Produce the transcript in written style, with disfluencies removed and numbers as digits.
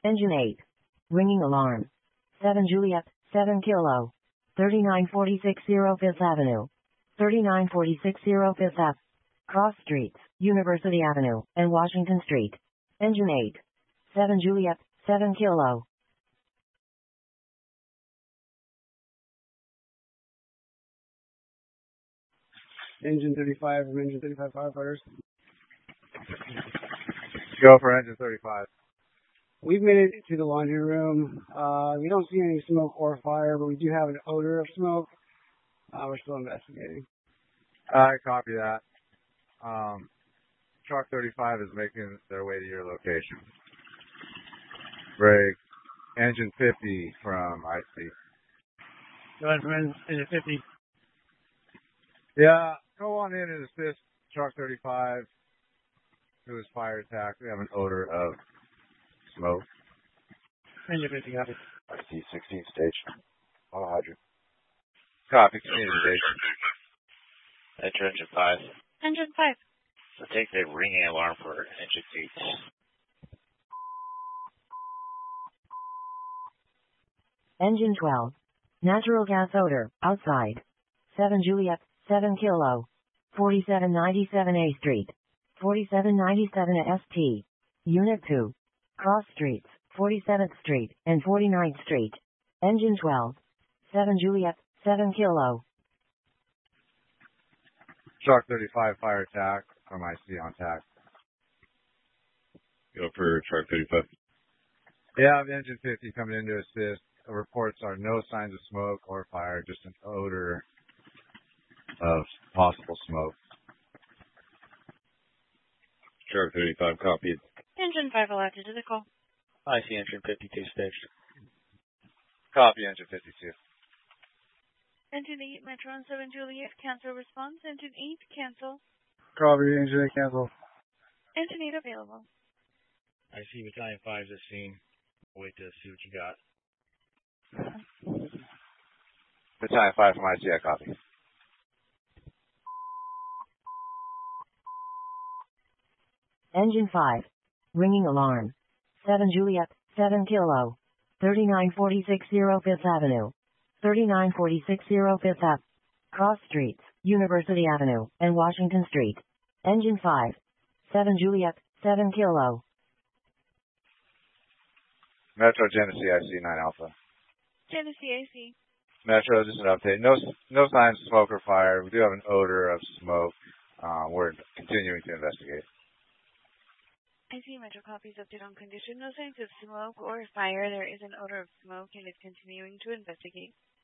Engine 8. Ringing alarm. 7 Juliet, 7 Kilo. 3946 Fifth Avenue. 3946 Fifth Ave. Cross Streets, University Avenue, and Washington Street. Engine 8. 7 Juliet, 7 Kilo. Engine 35 from Engine 35 firefighters. Go for Engine 35. We've made it to the laundry room. We don't see any smoke or fire, but we do have an odor of smoke. We're still investigating. I copy that. Truck 35 is making their way to your location. Break. Engine 50 from IC. Go ahead from Engine 50. Yeah, go on in and assist Truck 35 to his fire attack. We have an odor of smoke. Engine 50, copy. IC 16 stage. On a hydrant. Copy, communication. Enter Engine 5. Engine 5. So take the ringing alarm for Engine 8. Engine 12. Natural gas odor, outside. 7 Juliet, 7 Kilo. 4797 A Street. 4797 ST. Unit 2. Cross Streets, 47th Street, and 49th Street. Engine 12. 7 Juliet, 7 Kilo. Truck 35 fire attack from IC on tack. Go for Truck 35. Yeah, Engine 50 coming in to assist. The reports are no signs of smoke or fire, just an odor of possible smoke. Truck 35 copied. Engine 5 elected to the call. I see Engine 52 staged. Copy, Engine 52. Engine 8, Metro and 7 Juliet, cancel response. Engine 8, cancel. Copy, Engine 8, cancel. Engine 8 available. I see Battalion 5's this scene. Wait to see what you got. Battalion 5 from IC, I copy. Engine 5. Ringing alarm. 7 Juliet, 7 Kilo. 3946 Fifth Avenue. 3946 Fifth Ave. Cross Streets, University Avenue, and Washington Street. Engine 5. 7 Juliet, 7 Kilo. Metro Genesee, IC 9 Alpha. Genesee AC. Metro, just an update. No signs of smoke or fire. We do have an odor of smoke. We're continuing to investigate. I see Metro copies update on condition. No signs of smoke or fire. There is an odor of smoke and is continuing to investigate.